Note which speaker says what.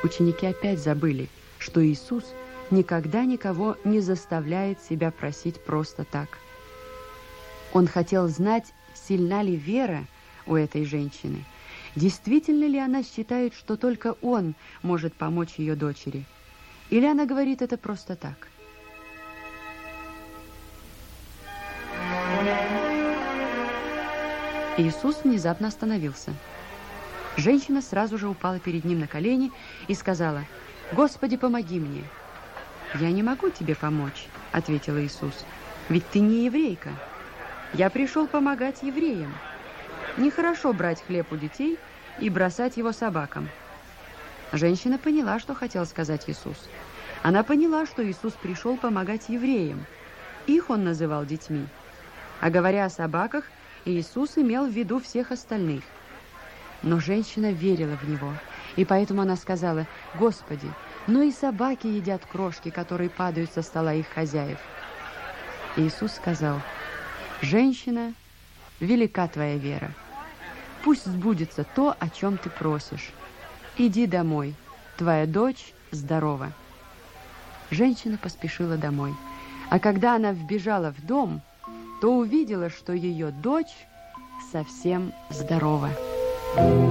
Speaker 1: Ученики опять забыли, что Иисус никогда никого не заставляет себя просить просто так. Он хотел знать, сильна ли вера у этой женщины, действительно ли она считает, что только он может помочь ее дочери, или она говорит это просто так. Иисус внезапно остановился. Женщина сразу же упала перед ним на колени и сказала: «Господи, помоги мне». «Я не могу тебе помочь», — ответил Иисус, «ведь ты не еврейка. Я пришел помогать евреям. Нехорошо брать хлеб у детей и бросать его собакам». Женщина поняла, что хотел сказать Иисус. Она поняла, что Иисус пришел помогать евреям. Их он называл детьми. А говоря о собаках, Иисус имел в виду всех остальных. Но женщина верила в Него, и поэтому она сказала: «Господи, но и собаки едят крошки, которые падают со стола их хозяев». Иисус сказал: «Женщина, велика твоя вера. Пусть сбудется то, о чем ты просишь. Иди домой, твоя дочь здорова». Женщина поспешила домой, а когда она вбежала в дом, то увидела, что ее дочь совсем здорова.